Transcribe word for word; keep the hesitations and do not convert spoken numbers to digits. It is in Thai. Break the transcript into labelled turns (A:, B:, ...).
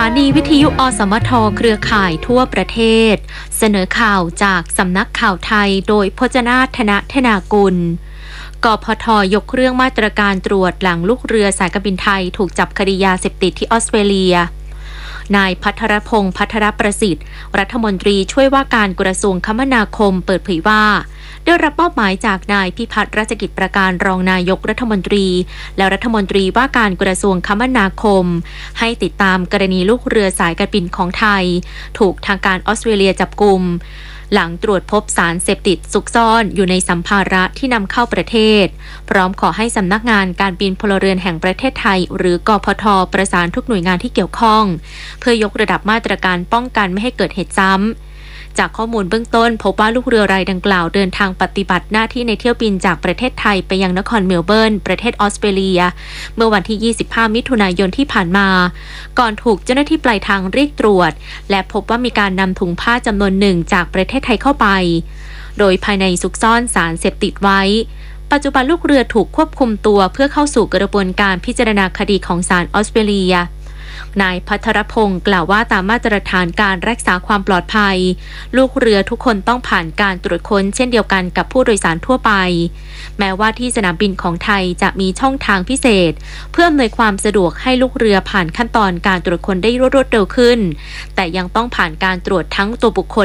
A: านีวิทยุอสมทเครือข่ายทั่วประเทศเสนอข่าวจากสำนักข่าวไทยโดยพจนาถนธนากุลกพท.ยกเครื่องมาตรการตรวจหลังลูกเรือสายการบินไทยถูกจับคดียาเสพติดที่ออสเตรเลียนายภัทรพงษ์ภัทรประสิทธิ์รัฐมนตรีช่วยว่าการกระทรวงคมนาคมเปิดเผยว่าได้รับมอบหมายจากนายพิพัฒน์รัชกิจประการรองนายกรัฐมนตรีและรัฐมนตรีว่าการกระทรวงคมนาคมให้ติดตามกรณีลูกเรือสายการบินของไทยถูกทางการออสเตรเลียจับกุมหลังตรวจพบสารเสพติดซุกซ่อนอยู่ในสัมภาระที่นำเข้าประเทศพร้อมขอให้สำนักงานการบินพลเรือนแห่งประเทศไทยหรือกพท.ประสานทุกหน่วยงานที่เกี่ยวข้องเพื่อยกระดับมาตรการป้องกันไม่ให้เกิดเหตุซ้ำจากข้อมูลเบื้องต้นพบว่าลูกเรือรายดังกล่าวเดินทางปฏิบัติหน้าที่ในเที่ยวบินจากประเทศไทยไปยังนครเมลเบิร์นประเทศออสเตรเลียเมื่อวันที่ยี่สิบห้ามิถุนายนที่ผ่านมาก่อนถูกเจ้าหน้าที่ปลายทางเรียกตรวจและพบว่ามีการนำถุงผ้าจำนวนหนึ่งจากประเทศไทยเข้าไปโดยภายในซุกซ่อนสารเสพติดไว้ปัจจุบันลูกเรือถูกควบคุมตัวเพื่อเข้าสู่กระบวนการพิจารณาคดีของศาลออสเตรเลียนายภัทรพงศ์กล่าวว่าตามมาตรฐานการรักษาความปลอดภัยลูกเรือทุกคนต้องผ่านการตรวจค้นเช่นเดียวกันกับผู้โดยสารทั่วไปแม้ว่าที่สนามบินของไทยจะมีช่องทางพิเศษเพื่ออำนวยความสะดวกให้ลูกเรือผ่านขั้นตอนการตรวจค้นได้รวดเร็วขึ้นแต่ยังต้องผ่านการตรวจทั้งตัวบุคคล